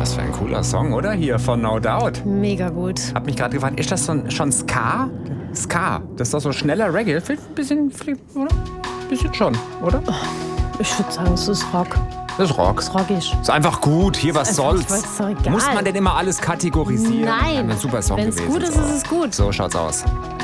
Was für ein cooler Song, oder? Hier von No Doubt. Mega gut. Hab mich gerade gefragt, ist das schon Ska? Ska. Das ist doch so schneller Reggae. Ein bisschen, oder? Ein bisschen schon, oder? Ich würde sagen, es ist Rock. Das ist Rock. Das ist rockisch. Ist einfach gut. Hier, was Einfach, soll's? ist doch egal. Muss man denn immer alles kategorisieren? Nein. Ein super Song Wenn's gewesen. gut ist, ist es gut. So schaut's aus.